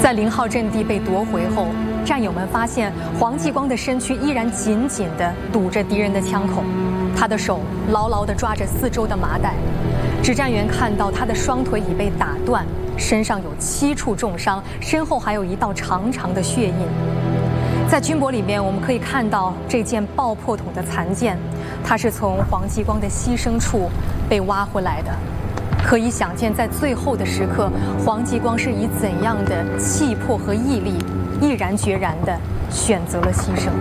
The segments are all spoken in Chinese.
在0号阵地被夺回后，战友们发现黄继光的身躯依然紧紧地堵着敌人的枪口，他的手牢牢地抓着四周的麻袋。指战员看到他的双腿已被打断，身上有7处重伤，身后还有一道长长的血印。在军博里面，我们可以看到这件爆破筒的残件，它是从黄继光的牺牲处被挖回来的。可以想见，在最后的时刻，黄继光是以怎样的气魄和毅力，毅然决然地选择了牺牲。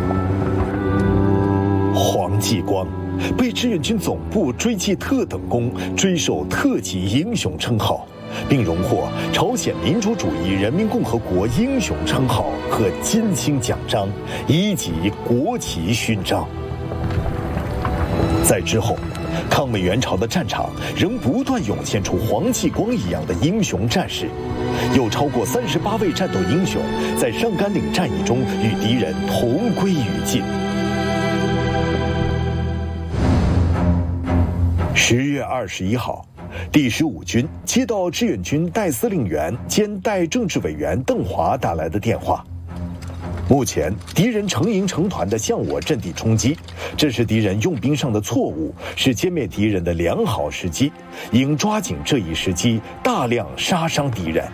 黄继光被志愿军总部追记特等功，追授特级英雄称号，并荣获朝鲜民主主义人民共和国英雄称号和金星奖章以及国旗勋章。在之后，抗美援朝的战场仍不断涌现出黄继光一样的英雄战士，有超过38位战斗英雄在上甘岭战役中与敌人同归于尽。10月21号，第15军接到志愿军代司令员兼代政治委员邓华打来的电话。目前敌人成营成团地向我阵地冲击，这是敌人用兵上的错误，是歼灭敌人的良好时机，应抓紧这一时机，大量杀伤敌人。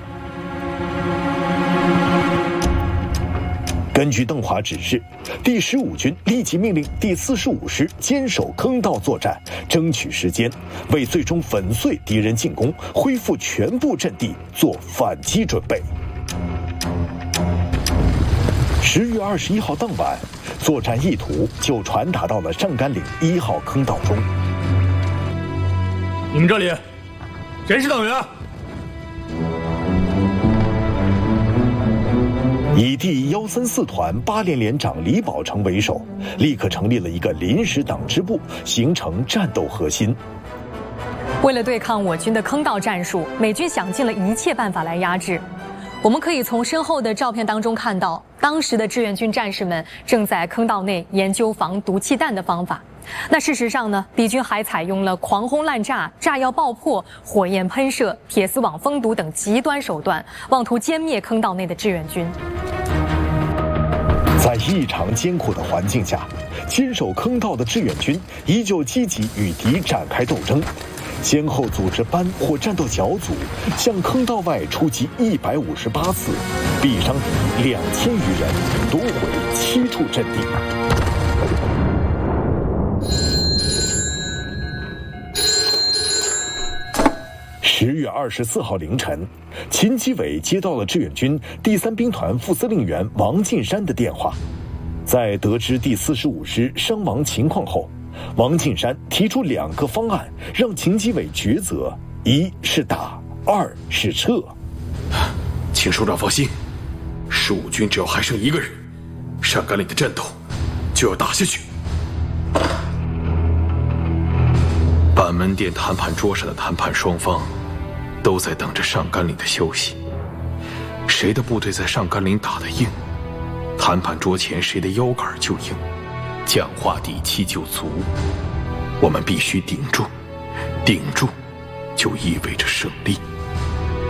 根据邓华指示，第15军立即命令第45师坚守坑道作战，争取时间，为最终粉碎敌人进攻、恢复全部阵地做反击准备。10月21号当晚，作战意图就传达到了上甘岭1号坑道中。 你们这里谁是党员？ 以第134团8连连长李宝成为首，立刻成立了一个临时党支部，形成战斗核心。 为了对抗我军的坑道战术，美军想尽了一切办法来压制。我们可以从身后的照片当中看到，当时的志愿军战士们正在坑道内研究防毒气弹的方法。那事实上呢，敌军还采用了狂轰滥炸、炸药爆破、火焰喷射、铁丝网封堵等极端手段，妄图歼灭坑道内的志愿军。 在异常艰苦的环境下，坚守坑道的志愿军依旧积极与敌展开斗争，先后组织班或战斗小组向坑道外出击158次，毙伤敌2000余人，夺回7处阵地。10月24号凌晨，秦基伟接到了志愿军第3兵团副司令员王进山的电话。在得知第45师伤亡情况后，王进山提出2个方案，让秦基伟抉择：一是打，2是撤。 请首长放心，15军只要还剩1个人，上甘岭的战斗就要打下去。板门店谈判桌上的谈判双方都在等着上甘岭的消息，谁的部队在上甘岭打得硬，谈判桌前谁的腰杆就硬，讲话底气就足。我们必须顶住，顶住就意味着胜利。